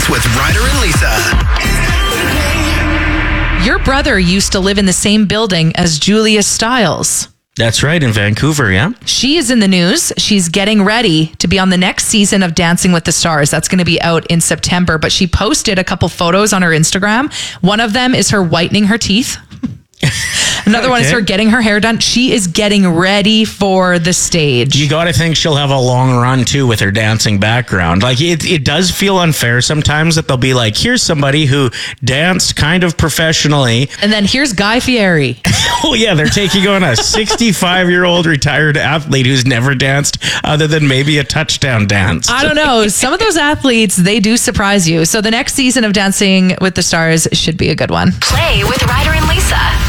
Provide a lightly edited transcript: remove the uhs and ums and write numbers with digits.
Mornings with Ryder and Lisa. Your brother used to live in the same building as Julia Stiles. That's right, in Vancouver, yeah. She is in the news. She's getting ready to be on the next season of Dancing with the Stars. That's going to be out in September. But she posted a couple photos on her Instagram. One of them is her whitening her teeth. Another one is her getting her hair done. She is getting ready for the stage. You got to think she'll have a long run, too, with her dancing background. Like, it does feel unfair sometimes that they'll be like, here's somebody who danced kind of professionally. And then here's Guy Fieri. Oh, yeah, they're taking on a 65-year-old retired athlete who's never danced other than maybe a touchdown dance. I don't know. Some of those athletes, they do surprise you. So the next season of Dancing with the Stars should be a good one. Play with Ryder and Lisa.